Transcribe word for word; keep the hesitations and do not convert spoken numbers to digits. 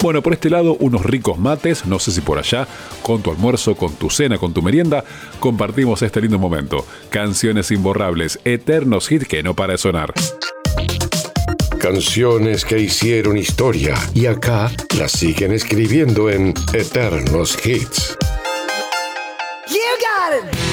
Bueno, por este lado, unos ricos mates, no sé si por allá, con tu almuerzo, con tu cena, con tu merienda, compartimos este lindo momento. Canciones imborrables, eternos hits que no para de sonar. Canciones que hicieron historia y acá las siguen escribiendo en Eternos Hits. You got it!